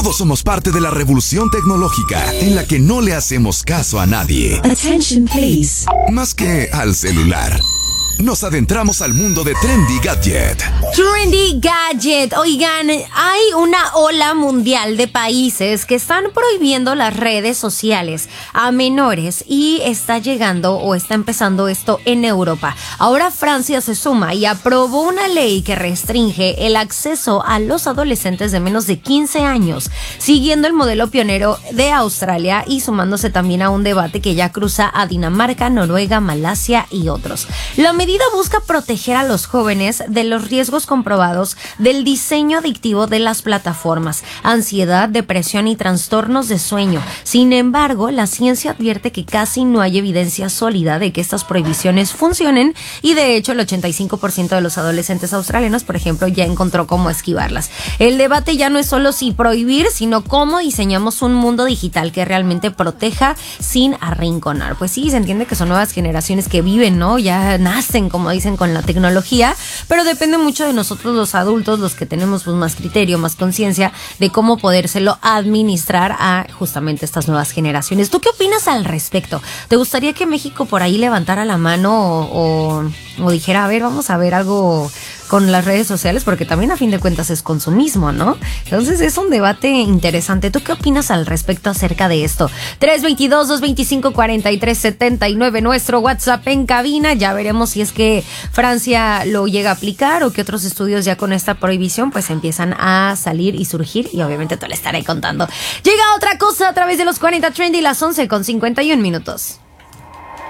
Todos somos parte de la revolución tecnológica en la que no le hacemos caso a nadie. Attention, please. Más que al celular. Nos adentramos al mundo de Trendy Gadget. Trendy Gadget. Oigan, hay una ola mundial de países que están prohibiendo las redes sociales a menores y está llegando o está empezando esto en Europa. Ahora Francia se suma y aprobó una ley que restringe el acceso a los adolescentes de menos de 15 años, siguiendo el modelo pionero de Australia y sumándose también a un debate que ya cruza a Dinamarca, Noruega, Malasia y otros. La medida busca proteger a los jóvenes de los riesgos comprobados del diseño adictivo de las plataformas, ansiedad, depresión y trastornos de sueño. Sin embargo, la ciencia advierte que casi no hay evidencia sólida de que estas prohibiciones funcionen y de hecho el 85% de los adolescentes australianos, por ejemplo, ya encontró cómo esquivarlas. El debate ya no es solo si prohibir, sino cómo diseñamos un mundo digital que realmente proteja sin arrinconar. Pues sí, se entiende que son nuevas generaciones que viven, ¿no? Ya nacen, como dicen, con la tecnología, pero depende mucho de nosotros los adultos, los que tenemos pues más criterio, más conciencia de cómo podérselo administrar a justamente estas nuevas generaciones. ¿Tú qué opinas al respecto? ¿Te gustaría que México por ahí levantara la mano o dijera, a ver, vamos a ver algo con las redes sociales? Porque también a fin de cuentas es consumismo, ¿no? Entonces es un debate interesante. ¿Tú qué opinas al respecto acerca de esto? 322-225-4379, nuestro WhatsApp en cabina. Ya veremos si es que Francia lo llega a aplicar o que otros estudios ya con esta prohibición pues empiezan a salir y surgir y obviamente te lo estaré contando. Llega otra cosa a través de los 40 Trendy, las 11:51.